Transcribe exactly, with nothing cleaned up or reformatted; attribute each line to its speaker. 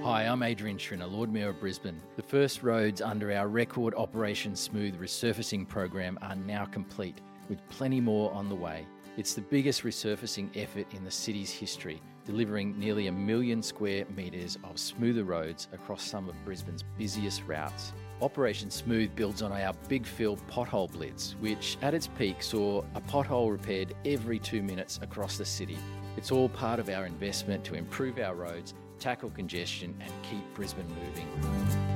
Speaker 1: Hi, I'm Adrian Schrinner, Lord Mayor of Brisbane. The first roads under our record Operation Smooth resurfacing program are now complete, with plenty more on the way. It's the biggest resurfacing effort in the city's history, delivering nearly a million square metres of smoother roads across some of Brisbane's busiest routes. Operation Smooth builds on our Big Fill pothole blitz, which at its peak saw a pothole repaired every two minutes across the city. It's all part of our investment to improve our roads, tackle congestion and keep Brisbane moving.